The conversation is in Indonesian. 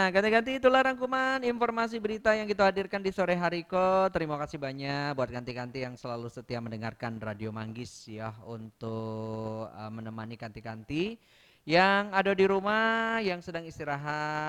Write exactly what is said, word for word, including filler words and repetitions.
Nah, ganti-ganti itulah rangkuman informasi berita yang kita hadirkan di sore hari ko. Terima kasih banyak buat ganti-ganti yang selalu setia mendengarkan Radio Manggis ya untuk uh, menemani ganti-ganti yang ada di rumah yang sedang istirahat.